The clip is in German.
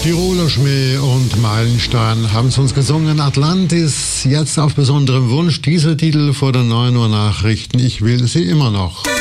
Tiroler Schmäh und Meilenstein haben es uns gesungen. Atlantis, jetzt auf besonderem Wunsch. Dieser Titel vor den 9 Uhr Nachrichten. Ich will sie immer noch.